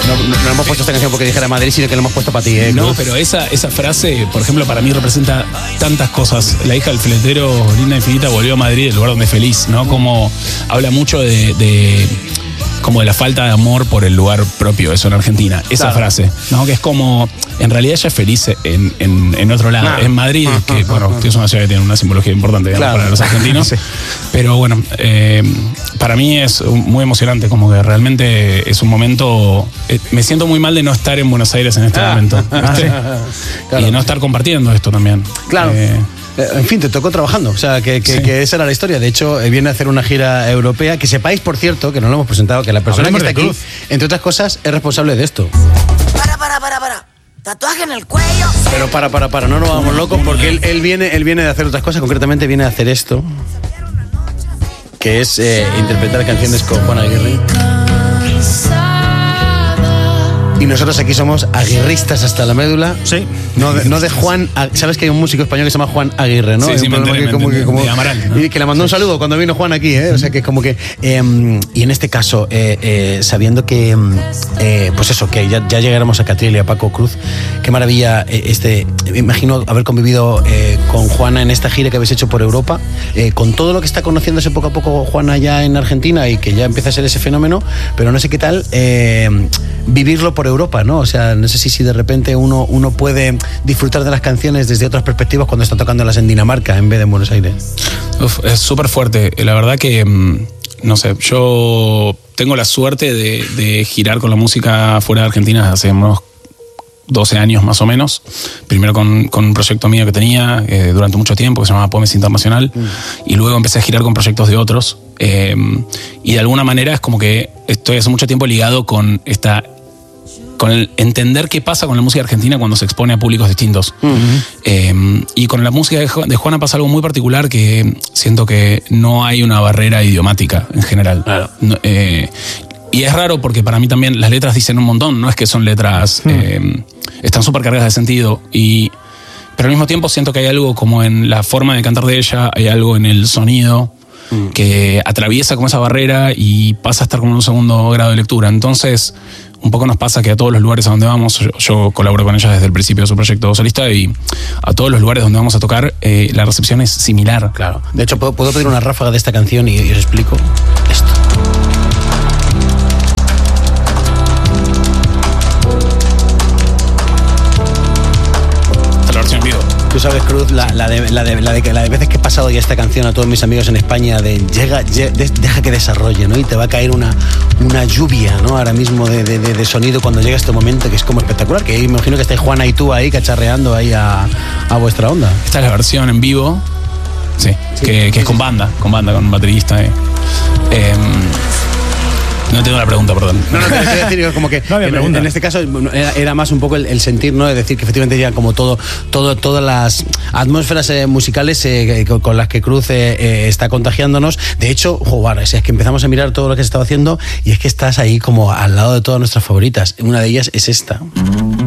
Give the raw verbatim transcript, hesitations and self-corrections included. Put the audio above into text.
no, no, no hemos puesto esta canción porque dijera Madrid, sino que lo hemos puesto para ti, ¿eh? No, pero esa, esa frase, por ejemplo, para mí representa tantas cosas. La hija del fletero, linda infinita, volvió a Madrid, el lugar donde es feliz, ¿no? Como habla mucho de... de como de la falta de amor por el lugar propio, eso en Argentina, esa claro. frase, ¿no? Que es como, en realidad ella es feliz en, en, en otro lado, ah, en Madrid, ah, que bueno, ah, es una ciudad que tiene una simbología importante, digamos, claro. para los argentinos, sí. pero bueno, eh, para mí es muy emocionante, como que realmente es un momento, eh, me siento muy mal de no estar en Buenos Aires en este ah, momento, ah, sí. claro. y de no estar compartiendo esto también. Claro. Eh, En fin, te tocó trabajando, o sea, que, que, sí. que esa era la historia. De hecho, viene a hacer una gira europea. Que sepáis, por cierto, que no lo hemos presentado, que la persona Hablemos que está aquí, Cruz. entre otras cosas, es responsable de esto. Para, para, para, para. Tatuaje en el cuello. Pero para, para, para, no nos vamos locos, porque él, él, viene, él viene de hacer otras cosas. Concretamente viene a hacer esto, que es eh, interpretar canciones con Juan Aguirre. Y nosotros aquí somos aguirristas hasta la médula. Sí. No de, no de Juan. Sabes que hay un músico español que se llama Juan Aguirre, ¿no? Sí, sí, me enteré, que, como, me que, como, de Amaral, ¿no? Y que le mandó un saludo cuando vino Juan aquí, ¿eh? O sea, que es como que... Eh, y en este caso, eh, eh, sabiendo que... Eh, pues eso, que ya, ya llegáramos a Catriel y a Paco Cruz. Qué maravilla eh, este... Me imagino haber convivido eh, con Juana en esta gira que habéis hecho por Europa. Eh, con todo lo que está conociéndose poco a poco Juana ya en Argentina y que ya empieza a ser ese fenómeno. Pero no sé qué tal eh, vivirlo por Europa, ¿no? O sea, no sé si, si de repente uno, uno puede disfrutar de las canciones desde otras perspectivas cuando está tocándolas en Dinamarca en vez de en Buenos Aires. Uf, es súper fuerte. La verdad que, no sé, yo tengo la suerte de, de girar con la música fuera de Argentina hace unos doce años más o menos. Primero con, con un proyecto mío que tenía eh, durante mucho tiempo que se llamaba Poemes Internacional mm. y luego empecé a girar con proyectos de otros eh, y de alguna manera es como que estoy hace mucho tiempo ligado con esta con el entender qué pasa con la música argentina cuando se expone a públicos distintos. Uh-huh. eh, y con la música de, de Juana pasa algo muy particular que siento que no hay una barrera idiomática en general. Claro. No, eh, y es raro porque para mí también las letras dicen un montón, no es que son letras, uh-huh. eh, están súper cargadas de sentido, y, pero al mismo tiempo siento que hay algo como en la forma de cantar de ella, hay algo en el sonido uh-huh. que atraviesa como esa barrera y pasa a estar como en un segundo grado de lectura. Entonces, un poco nos pasa que a todos los lugares a donde vamos, yo, yo colaboro con ella desde el principio de su proyecto solista, y a todos los lugares donde vamos a tocar, eh, la recepción es similar. Claro. De hecho, puedo, puedo pedir una ráfaga de esta canción y, y os explico esto. Esta es la versión en vivo. Tú sabes, Cruz, la, la, de, la, de, la, de, la de veces que he pasado ya esta canción a todos mis amigos en España de llega, llega de, deja que desarrolle, ¿no? Y te va a caer una, una lluvia, ¿no? Ahora mismo de, de, de sonido cuando llega este momento, que es como espectacular, que me imagino que estáis Juana y tú ahí cacharreando ahí a, a vuestra onda. Esta es la versión en vivo, sí, sí que, que es con banda, con banda, con un baterista. Eh. Eh, No tengo la pregunta, perdón. No, no, te voy a decir como que no había en, en este caso era, era más un poco el, el sentir, ¿no? De decir que efectivamente ya como todo, todo todas las atmósferas eh, musicales eh, con, con las que Cruz eh, eh, está contagiándonos. De hecho, jugar, es que empezamos a mirar todo lo que se estaba haciendo y es que estás ahí como al lado de todas nuestras favoritas. Una de ellas es esta.